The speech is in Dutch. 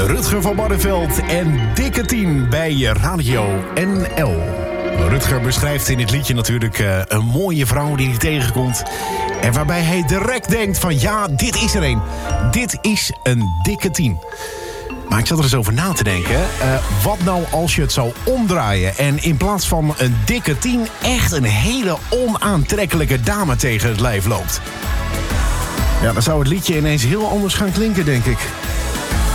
Rutger van Barneveld en Dikke 10 bij Radio NL. Rutger beschrijft in dit liedje natuurlijk een mooie vrouw die hij tegenkomt. En waarbij hij direct denkt van ja, dit is er een. Dit is een Dikke 10. Maar ik zat er eens over na te denken. Wat nou als je het zou omdraaien en in plaats van een Dikke 10 echt een hele onaantrekkelijke dame tegen het lijf loopt? Ja, dan zou het liedje ineens heel anders gaan klinken, denk ik.